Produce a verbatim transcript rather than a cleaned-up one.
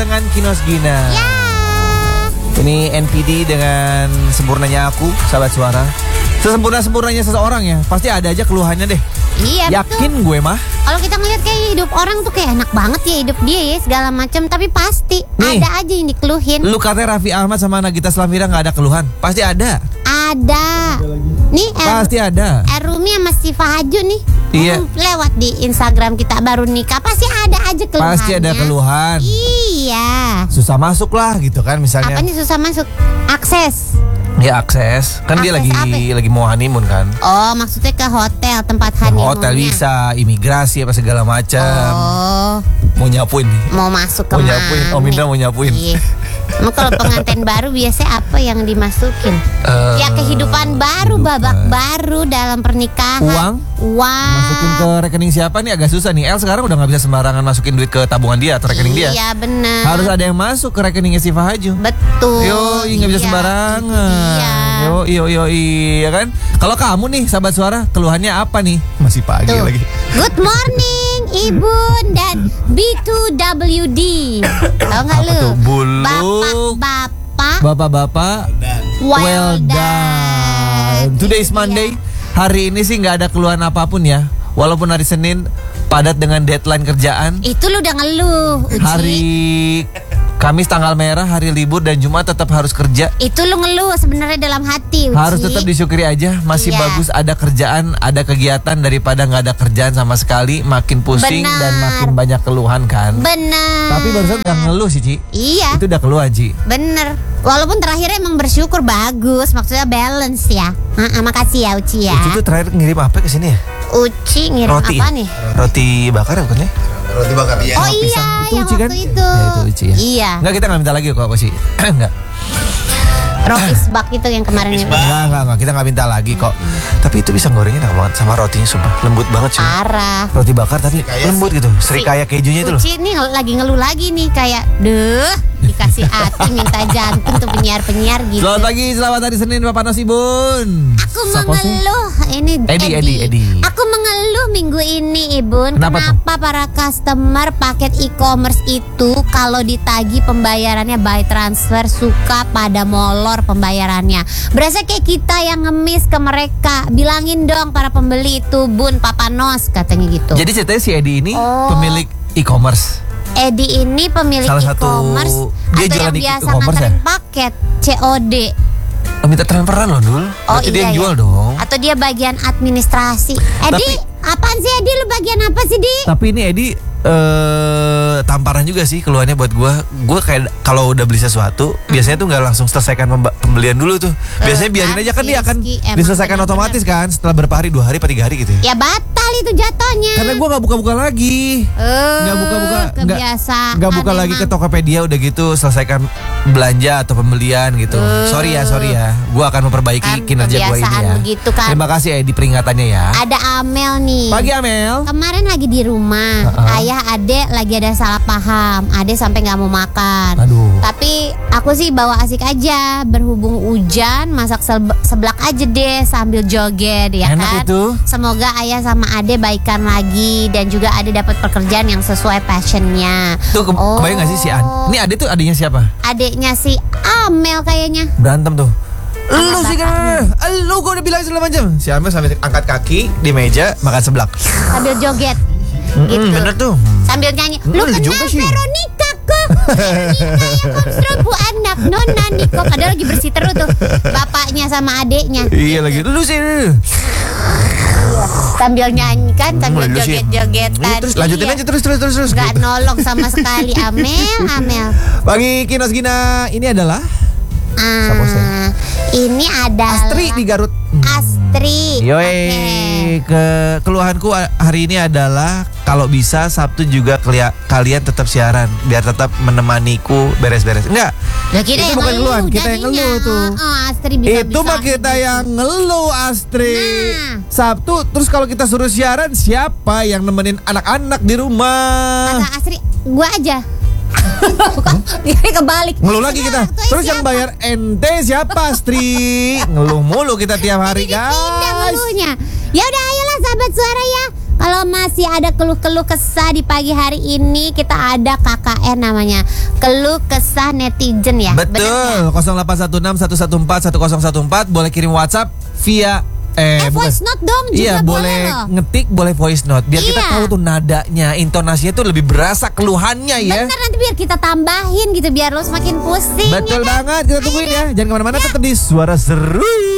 barengan Kinos Gina. Ya. Ini N P D dengan sempurnanya aku, sahabat suara. Sesempurna-sempurnanya seseorang ya, pasti ada aja keluhannya deh. Iya, yakin betul. gue mah. Kalau kita ngeliat kayak hidup orang tuh kayak enak banget ya hidup dia ya segala macam, tapi pasti Nih, ada aja yang dikeluhin. Lu katanya Raffi Ahmad sama Nagita Slavina nggak ada keluhan, pasti ada. Ada. Nih, er, Pasti ada. Erumi sama Siva Haju nih. Iya. Hmm, lewat di Instagram kita baru nikah, pasti ada aja keluhannya. Pasti ada keluhan. Iya. Susah masuk lah gitu kan misalnya. Apanya susah masuk? Akses. Ya akses, kan dia Akses lagi apa? lagi mau honeymoon kan. Oh, maksudnya ke hotel tempat honeymoonnya. Hotel bisa, imigrasi apa segala macam. Oh, Mau nyapuin nih. mau masuk ke Mau mana? nyapuin, Om Indra mau nyapuin. Iya. Emang kalau pengantin baru biasanya apa yang dimasukin? Eh, Ya kehidupan baru, kehidupan. babak baru dalam pernikahan. Uang? Uang. Masukin ke rekening siapa nih agak susah nih. El sekarang udah nggak bisa sembarangan masukin duit ke tabungan dia atau rekening dia. Iya benar. Harus ada yang masuk ke rekeningnya Siva Haju. Betul. Yo, nggak bisa Iya, sembarangan. Iya. Yo, yo, yo, iya kan. Kalau kamu nih, sahabat suara, keluhannya apa nih? Masih pagi Tuh. lagi. Good morning, Ibu dan B two W D. Tahu nggak Apa lu? tuh? Bulu. Bapak-bapak. Bapak-bapak, well done. Today is Monday. Hari ini sih nggak ada keluhan apapun ya. Walaupun hari Senin padat dengan deadline kerjaan. Itu lu udah ngeluh, Uci. Hari Kamis tanggal merah, hari libur dan Jumat tetap harus kerja. Itu lu ngeluh sebenarnya dalam hati, Uci. Harus tetap disyukuri aja. Masih Iya. bagus ada kerjaan, ada kegiatan daripada nggak ada kerjaan sama sekali. Makin pusing Benar. dan makin banyak keluhan kan. Bener. Tapi barusan udah ngeluh sih, Ci. Iya. Itu udah keluhan, Ci. Bener. Walaupun terakhirnya emang bersyukur bagus, maksudnya balance ya. Heeh, makasih ya Uci ya. Uci tuh terakhir ngirim apa ke sini ya? Uci ngirim Roti. apa nih? Roti bakar ya bukannya? Roti bakar ya. Oh pisang. iya, Itu yang Uci kan? waktu itu. Ya, itu Uci ya. Iya. Enggak, kita nggak minta lagi kok, Uci. Enggak. Roti isbak itu yang kemarin itu. Enggak, enggak, enggak. Kita nggak minta lagi kok. Tapi itu bisa gorengnya enak banget sama rotinya, sumpah. Lembut banget sih. Parah. Roti bakar tapi Serikaya lembut gitu. Serikaya kejunya itu loh. Uci nih lagi ngeluh lagi nih kayak deh dikasih hati minta jantung tuh penyiar-penyiar gitu. Selamat pagi, selamat hari Senin Bapak Nasibun. Aku Siapa sih? mengeluh ini Edi, Edi, Edi. Aku mengeluh minggu ini Ibun. Kenapa Kenapa, para customer paket e-commerce itu kalau ditagi pembayarannya by transfer suka pada molor pembayarannya. Berasa kayak kita yang ngemis ke mereka. Bilangin dong para pembeli itu Bun Papanos katanya gitu. Jadi ceritanya si Edi ini Oh. pemilik e-commerce. Edi ini pemilik Salah satu- e-commerce dia atau jualan yang biasa e-commerce nganterin ya? paket C O D. Oh, minta transferan loh, Dul. Oh Berarti iya dia yang ya. jual dong. Atau dia bagian administrasi. Edi, Tapi- apaan sih Edi? Lu bagian apa sih Di? Tapi ini Edi eh tamparan juga sih keluhannya buat gue. Gue kayak kalau udah beli sesuatu, biasanya tuh nggak langsung selesaikan pemba- pembelian dulu tuh. Biasanya Eh, biarin kan aja kan si dia akan Rizky emang diselesaikan bener-bener. otomatis kan setelah berapa hari, dua hari, apa tiga hari gitu ya. Ya batal itu jatuhnya. Karena gue nggak buka-buka lagi. Eh, Nggak buka-buka, nggak kebiasaan nggak buka lagi ke emang. Tokopedia udah gitu selesaikan belanja atau pembelian gitu. Sorry ya, sorry ya. Gue akan memperbaiki Kan kinerja gue ini kebiasaan ya. begitu kan. Terima kasih Edi peringatannya ya. Ada Amel nih. Pagi Amel. Kemarin lagi di rumah, Uh-uh. ayah adek lagi ada salah paham, adek sampai nggak mau makan. Aduh. Tapi aku sih bawa asik aja, berhubung hujan, masak sel- seblak aja deh sambil joget ya Enak kan. itu. Semoga ayah sama adek baikan lagi dan juga adek dapat pekerjaan yang sesuai passionnya. Tuh ke- Oh. kebayang gak sih si An? Ini Ade tuh adiknya siapa? Adeknya si Amel kayaknya. Berantem tuh. Lu Sama sih bapaknya. kan, lu gue udah bilang segala macam. Si Amel sambil angkat kaki di meja makan seblak. Sambil joget. Mm-mm, Gitu. bener tuh. Sambil nyanyi. Lu Lu juga kenal sih. Veronica kok? Veronica yang konstrupu anak nona Niko. Padahal lagi bersih terus tuh bapaknya sama adeknya. Iya lagi. Lu sih. Sambil nyanyi kan, sambil Lu sih. joget-jogetan. Terus lanjutin Iya. aja terus terus terus terus. Gak gitu. nolong sama sekali Amel, Amel. Bagi Kinos Gina ini adalah Siapa sih? Ah, ini adalah Astri di Garut. Astri. Yoi, Oke. ke keluhanku hari ini adalah kalau bisa Sabtu juga kelia- kalian tetap siaran biar tetap menemaniku beres-beres. Enggak. Lah, kita itu yang bukan ngeluh keluhan, kita yang jadinya. ngeluh tuh. Oh, Astri bisa Itu mah kita yang ngeluh, Astri. Nah. Sabtu terus kalau kita suruh siaran siapa yang nemenin anak-anak di rumah? Kata Astri, gua aja. Kok dia kebalik. Ngeluh lagi kita. Tuh, Terus yang siapa? bayar ente siapa, Astri? Ngeluh mulu kita tiap hari, Pindah guys. ngeluhnya. Ya udah ayolah sahabat suara ya. Kalau masih ada keluh-keluh kesah di pagi hari ini, kita ada K K N namanya. keluh kesah netizen ya. Bener Betul. nol delapan satu enam satu satu empat satu nol satu empat. Boleh kirim WhatsApp via Eh, Eh, bukan. voice note dong juga Iya, boleh boleh loh. ngetik, boleh voice note. Biar kita Iya. tahu tuh nadanya, intonasinya tuh lebih berasa keluhannya ya. Bener, nanti biar kita tambahin gitu biar lo semakin pusing. Betul ya kan? banget. Kita tungguin ya. Jangan kemana-mana, tetap di Suara Seru.